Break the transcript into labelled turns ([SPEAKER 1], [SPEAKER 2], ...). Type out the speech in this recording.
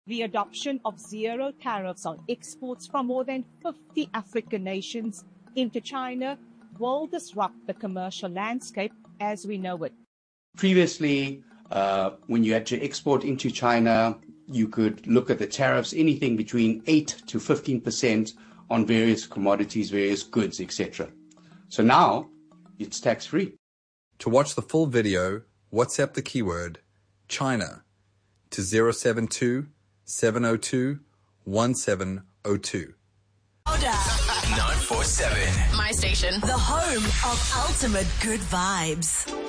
[SPEAKER 1] The adoption of zero tariffs on exports from more than 50 African nations into China will disrupt the commercial landscape as we know it.
[SPEAKER 2] Previously, when you had to export into China, you could look at the tariffs, anything between 8 to 15% on various commodities, various goods, etc. So now it's tax-free.
[SPEAKER 3] To watch the full video, WhatsApp the keyword China to 072 702 1702.
[SPEAKER 4] 947.
[SPEAKER 5] My station.
[SPEAKER 4] The home of ultimate good vibes.